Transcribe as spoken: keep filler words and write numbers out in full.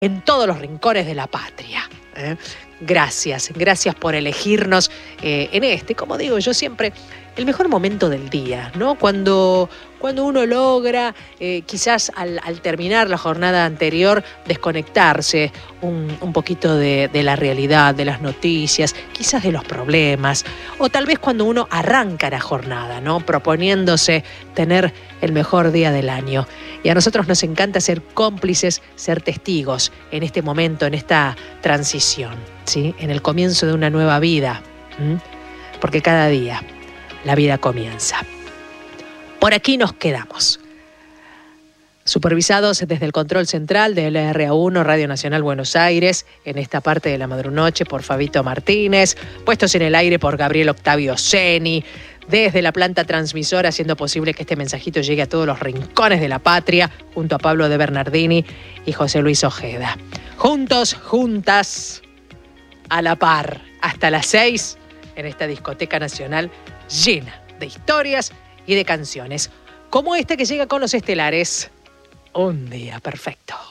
en todos los rincones de la patria. ¿eh? Gracias, gracias por elegirnos eh, en este, como digo yo siempre, el mejor momento del día, ¿no? Cuando, cuando uno logra, eh, quizás al, al terminar la jornada anterior, desconectarse un, un poquito de, de la realidad, de las noticias, quizás de los problemas, o tal vez cuando uno arranca la jornada, ¿no? Proponiéndose tener el mejor día del año. Y a nosotros nos encanta ser cómplices, ser testigos en este momento, en esta transición, ¿sí? En el comienzo de una nueva vida, ¿m? Porque cada día la vida comienza. Por aquí nos quedamos. Supervisados desde el control central de L R A uno, Radio Nacional Buenos Aires, en esta parte de la madrunoche por Fabito Martínez, puestos en el aire por Gabriel Octavio Seni, desde la planta transmisora, haciendo posible que este mensajito llegue a todos los rincones de la patria, junto a Pablo de Bernardini y José Luis Ojeda. Juntos, juntas, a la par, hasta las seis, en esta discoteca nacional llena de historias y de canciones, como esta que llega con los estelares. Un día perfecto.